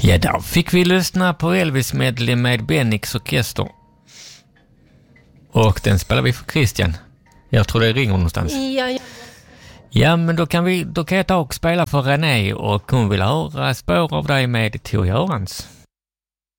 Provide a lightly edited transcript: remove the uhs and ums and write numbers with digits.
Ja, där fick vi lyssna på Elvis medley med Bennix orkester. Och den spelar vi för Christian. Jag tror det ringer någonstans. Ja. Ja, men då kan jag ta och spela för René och hon vill höra Spår av dig med Tor Görans.